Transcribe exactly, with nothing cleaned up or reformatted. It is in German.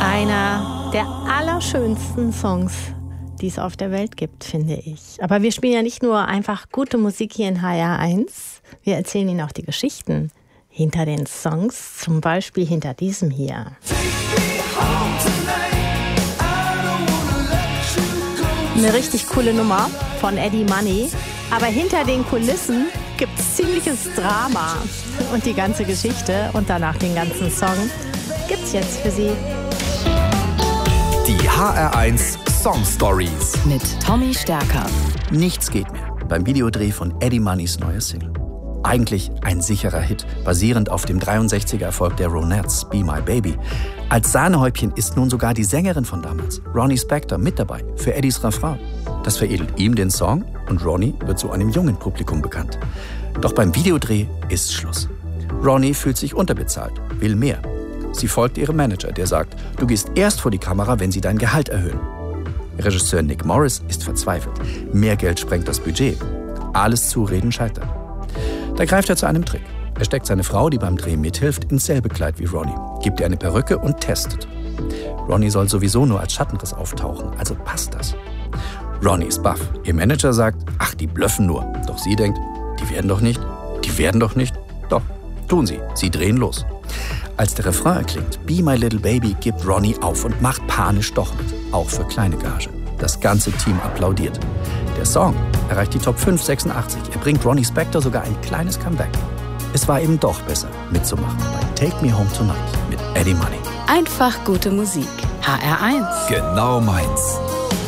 Einer der allerschönsten Songs, die es auf der Welt gibt, finde ich. Aber wir spielen ja nicht nur einfach gute Musik hier in H R eins, wir erzählen Ihnen auch die Geschichten hinter den Songs, zum Beispiel hinter diesem hier. Eine richtig coole Nummer von Eddie Money, aber hinter den Kulissen gibt es ziemliches Drama. Und die ganze Geschichte und danach den ganzen Song gibt's jetzt für Sie. Die H R eins Song Stories mit Tommy Stärker. Nichts geht mehr beim Videodreh von Eddie Moneys neuer Single. Eigentlich ein sicherer Hit, basierend auf dem dreiundsechziger-Erfolg der Ronettes, Be My Baby. Als Sahnehäubchen ist nun sogar die Sängerin von damals, Ronnie Spector, mit dabei für Eddies Refrain. Das veredelt ihm den Song und Ronnie wird zu einem jungen Publikum bekannt. Doch beim Videodreh ist Schluss. Ronnie fühlt sich unterbezahlt, will mehr. Sie folgt ihrem Manager, der sagt, du gehst erst vor die Kamera, wenn sie dein Gehalt erhöhen. Regisseur Nick Morris ist verzweifelt. Mehr Geld sprengt das Budget. Alles Zureden scheitert. Da greift er zu einem Trick. Er steckt seine Frau, die beim Drehen mithilft, ins selbe Kleid wie Ronnie, gibt ihr eine Perücke und testet. Ronnie soll sowieso nur als Schattenriss auftauchen, also passt das. Ronnie ist baff. Ihr Manager sagt, ach, die blöffen nur. Doch sie denkt, die werden doch nicht, die werden doch nicht. Doch, tun sie. Sie drehen los. Als der Refrain erklingt, Be My Little Baby, gibt Ronnie auf und macht panisch doch mit, auch für kleine Gage. Das ganze Team applaudiert. Der Song erreicht die Top fünf sechsundachtzig. Er bringt Ronnie Spector sogar ein kleines Comeback. Es war eben doch besser, mitzumachen bei Take Me Home Tonight mit Eddie Money. Einfach gute Musik. H R eins. Genau meins.